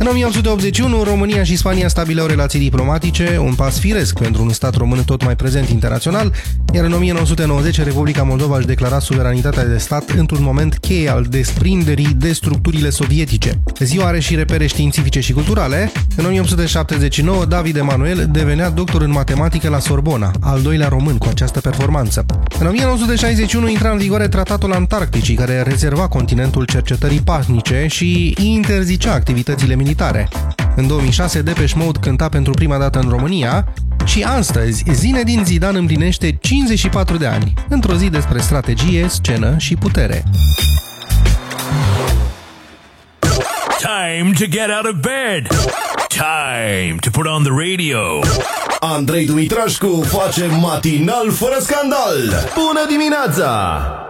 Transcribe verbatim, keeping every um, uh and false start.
În o mie opt sute optzeci și unu, România și Spania stabileau relații diplomatice, un pas firesc pentru un stat român tot mai prezent internațional, iar în o mie nouă sute nouăzeci Republica Moldova își declara suveranitatea de stat într-un moment cheie al desprinderii de structurile sovietice. Ziua are și repere științifice și culturale. În o mie opt sute șaptezeci și nouă, David Emanuel devenea doctor în matematică la Sorbona, al doilea român cu această performanță. În o mie nouă sute șaizeci și unu intra în vigoare Tratatul Antarcticii, care rezerva continentul cercetării pașnice și interzicea activitățile militare. În două mii șase, Depeche Mode cânta pentru prima dată în România și astăzi Zinedine Zidane împlinește cincizeci și patru de ani, într-o zi despre strategie, scenă și putere. Time to get out of bed. Time to put on the radio. Andrei Dumitrașcu face matinal fără scandal. Bună dimineața!